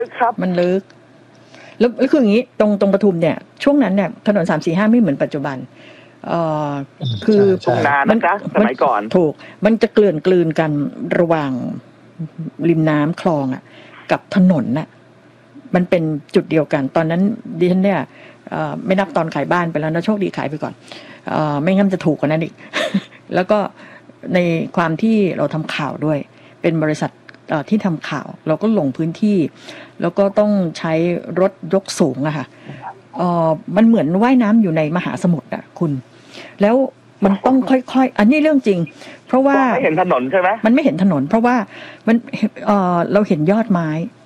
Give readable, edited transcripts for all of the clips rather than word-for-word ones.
ครับมันลึกแล้วคืออย่างนี้ตรงปทุมเนี่ยช่วงนั้นเนี่ยถนน345ไม่เหมือนปัจจุบันเอ่อคือนานนะจ๊ะสมัยก่อนถูกมันจะกลืนกันระหว่างริมน้ำคลองอ่ะกับถนนน่ะมันเป็นจุดเดียวกันตอนนั้นดิฉันเนี่ยไม่นับตอนขายบ้านไปแล้วนะโชคดีขายไปก่อนไม่งั้นจะถูกกว่านั้นอีก แล้วก็ในความที่เราทำข่าวด้วยเป็นบริษัทที่ทำข่าวเราก็ลงพื้นที่แล้วก็ต้องใช้รถยกสูงอะค่ะมันเหมือนว่ายน้ำอยู่ในมหาสมุทรอะคุณแล้วมันต้องค่อยๆอันนี้เรื่องจริงเพราะว่าไม่เห็นถนนใช่ไหมมันไม่เห็นถนนเพราะว่ามันเราเห็นยอดไม้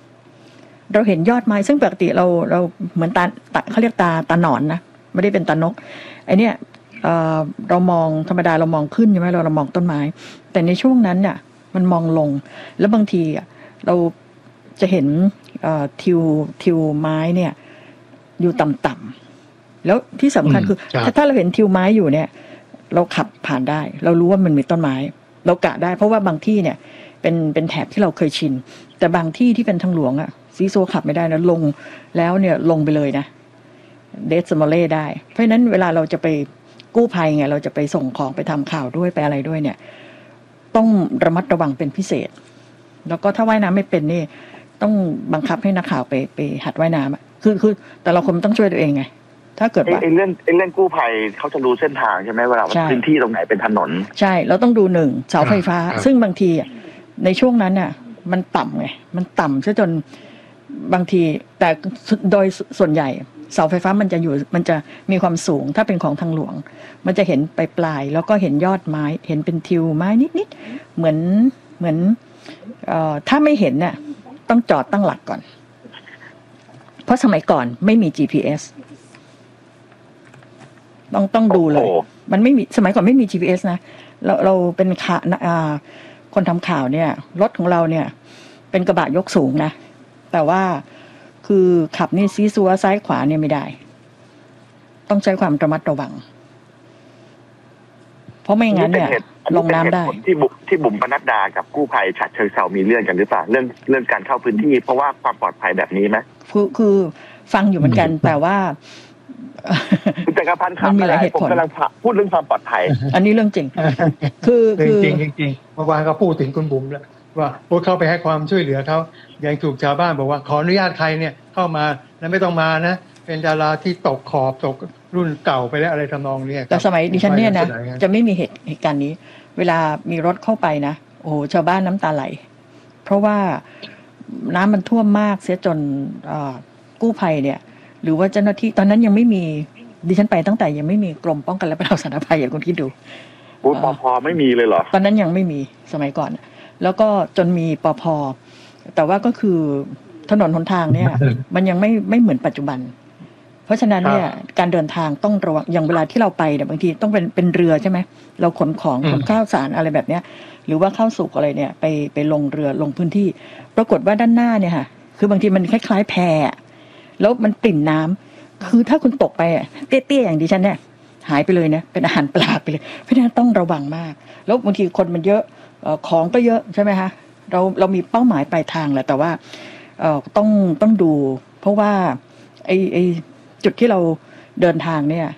ซึ่งปกติเราเหมือนตาเขาเรียกตาหนอนนะไม่ได้เป็นตานกไอเนี้ยเรามองธรรมดาเรามองขึ้นใช่ไหมเรามองต้นไม้แต่ในช่วงนั้นเนี่ยมันมองลงแล้วบางทีเราจะเห็นทิวไม้เนี่ยอยู่ต่ำๆแล้วที่สำคัญคือถ้าเราเห็นทิวไม้อยู่เนี่ยเราขับผ่านได้เรารู้ว่ามันมีต้นไม้เรากะได้เพราะว่าบางที่เนี่ยเป็นแถบที่เราเคยชินแต่บางที่ที่เป็นทางหลวงซีโซขับไม่ได้นะลงแล้วเนี่ยลงไปเลยนะเดซมอลเล่ได้เพราะฉะนั้นเวลาเราจะไปกู้ภัยไงเราจะไปส่งของไปทำข่าวด้วยไปอะไรด้วยเนี่ยต้องระมัดระวังเป็นพิเศษแล้วก็ถ้าว่ายน้ำไม่เป็นนี่ต้องบังคับให้นักข่าวไปหัดว่ายน้ำคือแต่เราคนต้องช่วยตัวเองไงถ้าเกิดว่าเรื่องกู้ภัยเขาจะรู้เส้นทางใช่ไหมเวลาพื้นที่ตรงไหนเป็นถนนใช่เราต้องดูหนึ่งเสาไฟฟ้าซึ่งบางทีในช่วงนั้นน่ะมันต่ำไงมันต่ำซะจนบางทีแต่โดยส่วนใหญ่เสาไฟฟ้ามันจะมีความสูงถ้าเป็นของทางหลวงมันจะเห็นปลายแล้วก็เห็นยอดไม้เห็นเป็นทิวไม้นิดๆเหมือนถ้าไม่เห็นเนี่ยต้องจอดตั้งหลักก่อนเพราะสมัยก่อนไม่มี GPS ต้องดูเลยมันไม่มีสมัยก่อนไม่มี GPS นะเราเป็นคนทำข่าวเนี่ยรถของเราเนี่ยเป็นกระบะยกสูงนะแต่ว่าคือขับนี่ซีซัวซ้ายขวาเนี่ยไม่ได้ต้องใช้ความระมัดระวังเพราะไม่งั้นเนี่ยลงน้ำได้ที่บุ๋มปนัดดากับกู้ภัยฉะเชิงเทรามีเรื่องกันหรือเปล่าเรื่องการเข้าพื้นที่เพราะว่าความปลอดภัยแบบนี้ไหมคือฟังอยู่เหมือนกันแต่ว่าคุณจักรพันธ์ครับผมกำลังพูดเรื่องความปลอดภัยอันนี้เรื่องจริงคือจริงเมื่อวานก็พูดถึงคุณบุ๋มแล้วว่าเข้าไปให้ความช่วยเหลือเขายังถูกชาวบ้านบอกว่าขออนุญาตใครเนี่ยเข้ามาแล้วไม่ต้องมานะเป็นดาราที่ตกขอบตกรุ่นเก่าไปแล้วอะไรทำนองนี้แต่สมัยดิฉันเนี่ยนะจะไม่มีเหตุการณ์นี้เวลามีรถเข้าไปนะโอ้โหชาวบ้านน้ำตาไหลเพราะว่าน้ำมันท่วมมากเสียจนกู้ภัยเนี่ยหรือว่าเจ้าหน้าที่ตอนนั้นยังไม่มีดิฉันไปตั้งแต่ยังไม่มีกรมป้องกันและบรรเทาสาธารณภัยอย่างคุณคิดดูปภไม่มีเลยเหรอตอนนั้นยังไม่มีสมัยก่อนแล้วก็จนมีปภแต่ว่าก็คือถนนหนทางเนี่ยมันยังไม่เหมือนปัจจุบันเพราะฉะนั้นเนี่ยการเดินทางต้องระวังอย่างเวลาที่เราไปเนี่ยบางทีต้องเป็นเรือใช่ไหมเราขนของขนข้าวสารอะไรแบบเนี้ยหรือว่าข้าวสุกอะไรเนี่ยไปลงเรือลงพื้นที่ปรากฏว่าด้านหน้าเนี่ยค่ะคือบางทีมันคล้ายๆแพแล้วมันปริ่มน้ำคือถ้าคุณตกไปเตี้ยๆอย่างดิฉันเนี่ยหายไปเลยนะเป็นอาหารปลาไปเลยเพราะฉะนั้นต้องระวังมากแล้วบางทีคนมันเยอะของก็เยอะใช่ไหมคะเรามีเป้าหมายปลายทางแหละแต่ว่าต้องดูเพราะว่าไอจุดที่เราเดินทางเนี่ย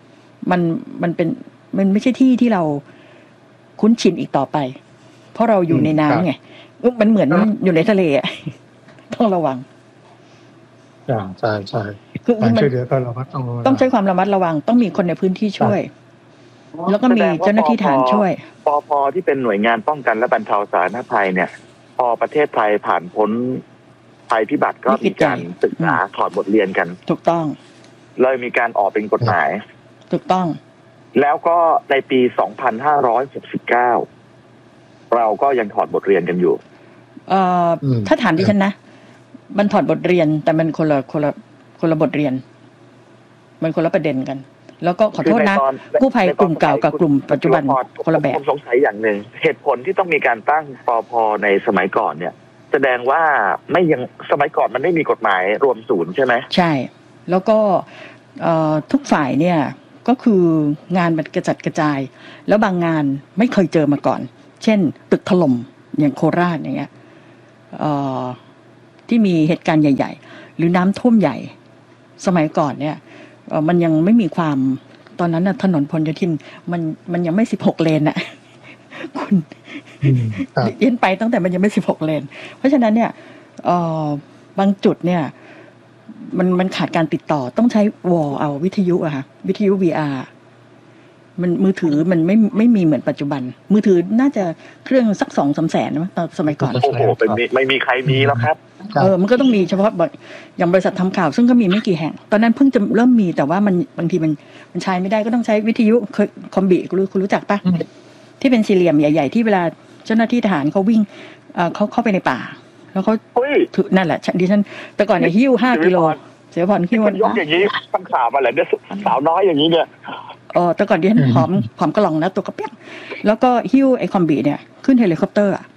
มันไม่ใช่ที่ที่เราคุ้นชินอีกต่อไปเพราะเราอยู่ในน้ำไงมันเหมือนอยู่ในทะเลต้องระวังใช่การช่วยเหลือก็เราก็ต้องใช้ความระมัดระวังต้องมีคนในพื้นที่ช่วยแล้วก็มีเจ้าหน้าที่ฐานช่วยปภที่เป็นหน่วยงานป้องกันและบรรเทาสาธารณภัยเนี่ยพอประเทศไทยผ่านพ้นภัยพิบัติก็มีการศึกษาถอดบทเรียนกันถูกต้องเลยมีการออกเป็นกฎหมายถูกต้องแล้วก็ในปี2569เราก็ยังถอดบทเรียนกันอยู่ถ้าถามดิฉันนะมันถอดบทเรียนแต่มันคนละบทเรียนมันคนละประเด็นกันแล้วก็ขอโทษนะกู้ภัยกลุ่มเก่ากับกลุ่มปัจจุบันคนละแบบผมสงสัยอย่างหนึ่งเหตุผลที่ต้องมีการตั้งปภในสมัยก่อนเนี่ยแสดงว่าไม่ยังสมัยก่อนมันไม่มีกฎหมายรวมศูนย์ใช่ไหมใช่แล้วก็ทุกฝ่ายเนี่ยก็คืองานมันกระจัดกระจายแล้วบางงานไม่เคยเจอมาก่อนเช่นตึกถล่มอย่างโคราชอย่างเงี้ยที่มีเหตุการณ์ใหญ่ๆหรือน้ำท่วมใหญ่สมัยก่อนเนี่ยมันยังไม่มีความตอนนั้นน่ะถนนพหลโยธินมันยังไม่16 เลนน่ะคุณเย็นไปตั้งแต่มันยังไม่16 เลนเพราะฉะนั้นเนี่ยบางจุดเนี่ยมันขาดการติดต่อต้องใช้วอลเอาวิทยุอะค่ะวิทยุ VR มันมือถือมันไม่มีเหมือนปัจจุบันมือถือน่าจะเครื่องสัก 2-3 แสนนะตอนสมัยก่อนโอ้โหไม่มีใครมีแล้วครับมันก็ต้องมีเฉพาะอย่างบริษัททำข่าวซึ่งก็มีไม่กี่แห่งตอนนั้นเพิ่งจะเริ่มมีแต่ว่ามันบางทีมันใช้ไม่ได้ก็ต้องใช้วิทยุคอมบิคุณรู้จักปะที่เป็นสี่เหลี่ยมใหญ่ๆที่เวลาเจ้าหน้าที่ทหารเขาวิ่งเขาเข้าไปในป่าแล้วเขาถือนั่นแหละดิฉันแต่ก่อนเนี่ยหิ้ว5 กิโลเสียผ่อนหิ้วมันยกอย่างนี้ตั้งข่าวมาแหละเนี่ยสาวน้อยอย่างนี้เนี่ยแต่ก่อนดิฉันผอมกระหล่องนะตัวกระเปี๊ยกแล้วก็หิ้วไอ้คอมบิเนี่ยขึ้นเฮลิคอปเตอร์อ่ะ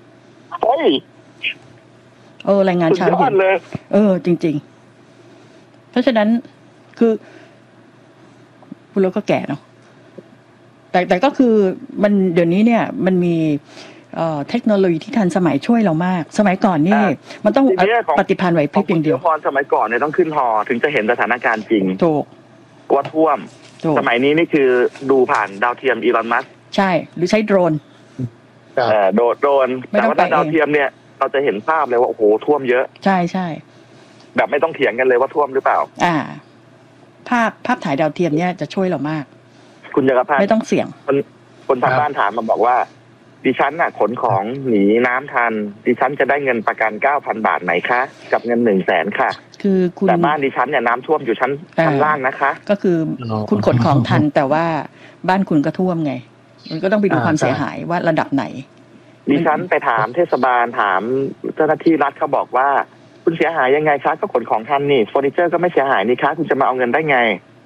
รายงานเช้าเย็นจริงๆเพราะฉะนั้นคือพูดแล้วก็แก่เนาะแต่ก็คือมันเดี๋ยวนี้เนี่ยมันมีเทคโนโลยีที่ทันสมัยช่วยเรามากสมัยก่อนนี่มันต้องปฏิภาณไหวพริบอย่างเดียวพรสมัยก่อนเนี่ยต้องขึ้นฮอถึงจะเห็นสถานการณ์จริงถูกว่าท่วมสมัยนี้นี่คือดูผ่านดาวเทียมอีลอนมัสก์ใช่หรือใช้โดรนโดรนแต่ว่าดาวเทียมเนี่ยเราจะเห็นภาพเลยว่าโอ้โหท่วมเยอะใช่แบบไม่ต้องเถียงกันเลยว่าท่วมหรือเปล่าภาพถ่ายดาวเทียมเนี่ยจะช่วยเรามากคุณจักรพันธ์ไม่ต้องเสี่ยงคนทางบ้านถามมาบอกว่าดิฉันน่ะขนของหนีน้ำทันดิฉันจะได้เงินประกัน 9,000 บาทไหมคะกับเงิน 100,000 ค่ะคือคุณแต่บ้านดิฉันเนี่ยน้ำท่วมอยู่ชั้นล่างนะคะก็คือคุณขนของทันแต่ว่าบ้านคุณก็ท่วมไงมันก็ต้องไปดูความเสียหายว่าระดับไหนดิฉันไปถามเทศบาลถามเจ้าหน้าที่รัฐเขาบอกว่าคุณเสียหายยังไงคะก็ขนของทันนี่เฟอร์นิเจอร์ก็ไม่เสียหายนี่คะคุณจะมาเอาเงินได้ไง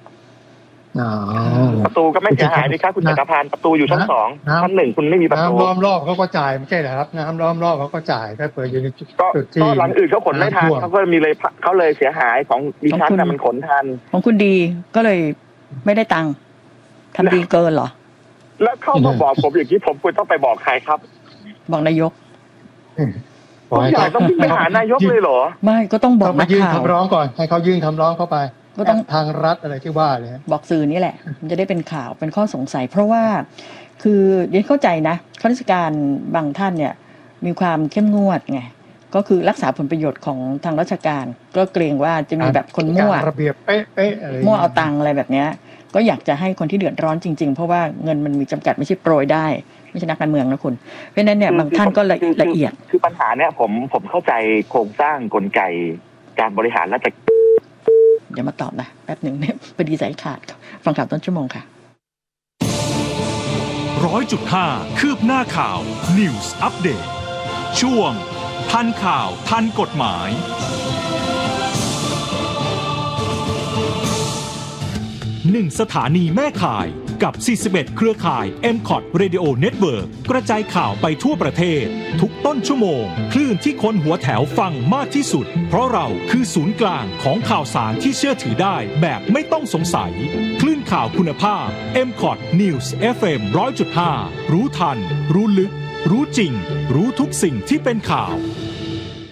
ประตูก็ไม่เสียหายนี่ครับคุณจักรพันธ์ประตูอยู่ชั้น 2ชั้น 1คุณไม่มีประตูน้ำล้อมรอบเขาก็จ่ายไม่ใช่เหรอครับน้ำล้อมรอบเขาก็จ่ายถ้าเปิดอยู่ในจุดที่ก็หลังอื่นเขาขนไม่ทันเขาก็มีเลยเขาเลยเสียหายของดิฉันน่ะมันขนทันของคุณดีก็เลยไม่ได้ตังค์ทำดีเกินเหรอแล้วเข้ามาบอกผมอย่างนี้ผมควรต้องไปบอกใครครับบอกนายกผมอยากต้องไปหานายกเลยเหรอไม่ก็ต้องบอกนักข่าวยื่นคำร้องก่อนให้เขายื่นคำร้องเข้าไปก็ต้องทางรัฐอะไรที่ว่าเลยบอกสื่อนี่แหละมันจะได้เป็นข่าวเป็นข้อสงสัยเพราะว่าคือเดี๋ยวเข้าใจนะข้าราชการบางท่านเนี่ยมีความเข้มงวดไงก็คือรักษาผลประโยชน์ของทางราชการก็เกรงว่าจะมีแบบคนมั่วระเบียบเป๊ะๆอะไรมั่วเอาตังค์อะไรแบบเนี้ยก็อยากจะให้คนที่เดือดร้อนจริงๆเพราะว่าเงินมันมีจำกัดไม่ใช่โปรยได้ไม่ใช่นักการเมืองนะคุณเพราะฉะนั้นเนี่ยบางท่านก็ละเอียดคือปัญหาเนี่ยผมเข้าใจโครงสร้างกลไกการบริหารราชการเดี๋ยวมาตอบนะแป๊บหนึ่งเนี่ยพอดีสายขาดฟังข่าวต้นชั่วโมงค่ะ 100.5 คืบหน้าข่าว News Update ช่วงทันข่าวทันกฎหมาย1 สถานีแม่ข่ายกับ41เครือข่าย MCOT Radio Network กระจายข่าวไปทั่วประเทศทุกต้นชั่วโมงคลื่นที่คนหัวแถวฟังมากที่สุดเพราะเราคือศูนย์กลางของข่าวสารที่เชื่อถือได้แบบไม่ต้องสงสัยคลื่นข่าวคุณภาพ MCOT News FM 100.5 รู้ทันรู้ลึกรู้จริงรู้ทุกสิ่งที่เป็นข่าว